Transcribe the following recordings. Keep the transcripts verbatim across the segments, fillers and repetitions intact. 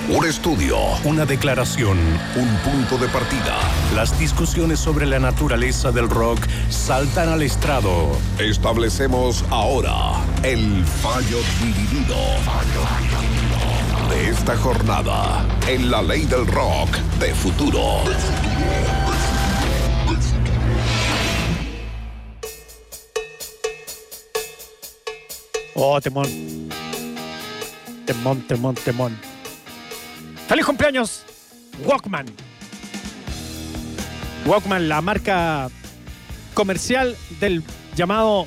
Un estudio, una declaración, un punto de partida. Las discusiones sobre la naturaleza del rock saltan al estrado. Establecemos ahora el fallo dividido de esta jornada en la ley del rock de futuro. Oh, temón. Temón, temón, temón. ¡Feliz cumpleaños, Walkman! Walkman, la marca comercial del llamado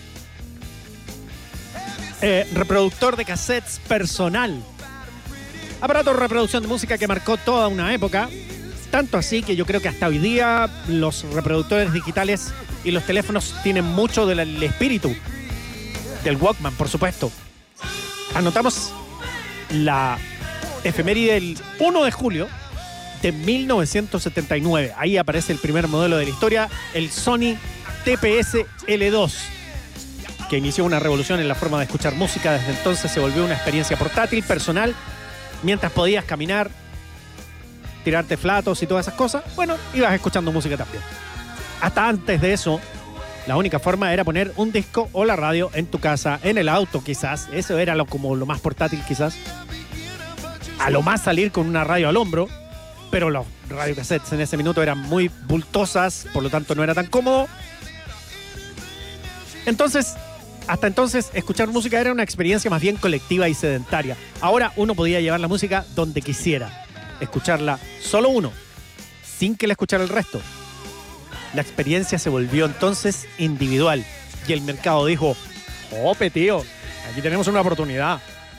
eh, reproductor de cassettes personal. Aparato de reproducción de música que marcó toda una época. Tanto así que yo creo que hasta hoy día los reproductores digitales y los teléfonos tienen mucho del espíritu del Walkman, por supuesto. Anotamos la efeméride del uno de julio de mil novecientos setenta y nueve. Ahí aparece el primer modelo de la historia, el Sony T P S L dos, que inició una revolución en la forma de escuchar música. Desde entonces se volvió una experiencia portátil, personal, mientras podías caminar, tirarte flatos y todas esas cosas. Bueno, ibas escuchando música también. Hasta antes de eso, la única forma era poner un disco o la radio en tu casa, en el auto quizás. Eso era lo, como lo más portátil quizás. A lo más salir con una radio al hombro, pero los radiocassettes en ese minuto eran muy bultosas, por lo tanto no era tan cómodo. Entonces, hasta entonces, escuchar música era una experiencia más bien colectiva y sedentaria. Ahora uno podía llevar la música donde quisiera, escucharla solo uno, sin que la escuchara el resto. La experiencia se volvió entonces individual y el mercado dijo: ¡Ope, tío! Aquí tenemos una oportunidad.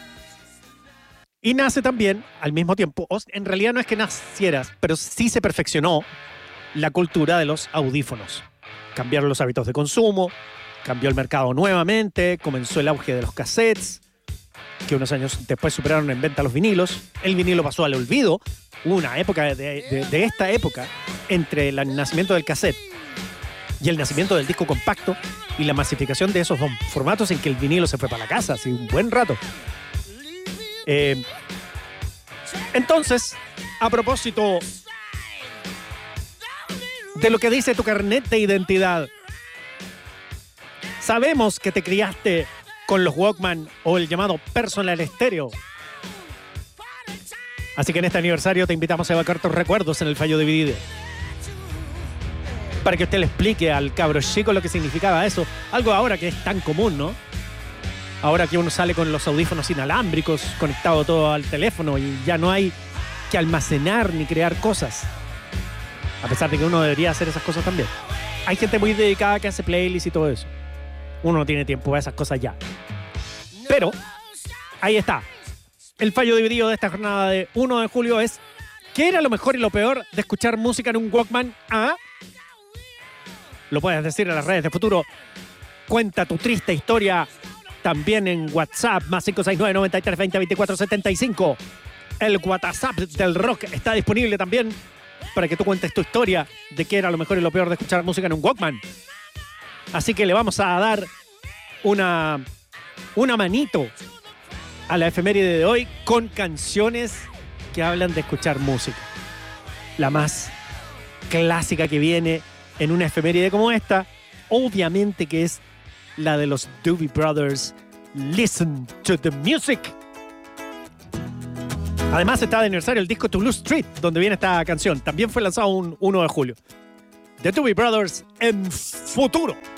Y nace también, al mismo tiempo, en realidad no es que nacieras, pero sí se perfeccionó la cultura de los audífonos. Cambiaron los hábitos de consumo, cambió el mercado nuevamente, comenzó el auge de los cassettes, que unos años después superaron en venta los vinilos. El vinilo pasó al olvido. Hubo una época de, de, de esta época, entre el nacimiento del cassette y el nacimiento del disco compacto y la masificación de esos dos formatos, en que el vinilo se fue para la casa, así un buen rato. Eh, entonces, a propósito de lo que dice tu carnet de identidad, sabemos que te criaste con los Walkman o el llamado personal estéreo. Así que en este aniversario te invitamos a evocar tus recuerdos en el fallo dividido, para que usted le explique al cabro chico lo que significaba eso. Algo ahora que es tan común, ¿no? Ahora que uno sale con los audífonos inalámbricos, conectado todo al teléfono, y ya no hay que almacenar ni crear cosas. A pesar de que uno debería hacer esas cosas también. Hay gente muy dedicada que hace playlists y todo eso. Uno no tiene tiempo para esas cosas ya. Pero, ahí está. El fallo dividido de esta jornada de uno de julio es: ¿qué era lo mejor y lo peor de escuchar música en un Walkman? ¿Ah? Lo puedes decir en las redes de Futuro. Cuenta tu triste historia también en WhatsApp, más cinco seis nueve, nueve tres, veinte, veinticuatro setenta y cinco. El WhatsApp del rock está disponible también para que tú cuentes tu historia de qué era lo mejor y lo peor de escuchar música en un Walkman. Así que le vamos a dar una, una manito a la efeméride de hoy con canciones que hablan de escuchar música. La más clásica que viene en una efeméride como esta, obviamente que es la de los Doobie Brothers, Listen to the Music. Además está de aniversario el disco To Blue Street, donde viene esta canción. También fue lanzado un uno de julio. The Doobie Brothers en Futuro.